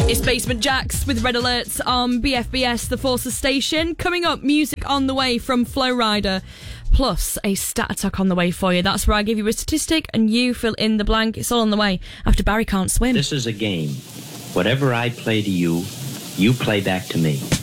It's Basement Jaxx with Red Alerts on BFBS, the Forces station. Coming up, music on the way from Flow Rider, plus a stat attack on the way for you. That's where I give you a statistic and you fill in the blank. It's all on the way after Barry Can't Swim. This is a game. Whatever I play to you, you play back to me.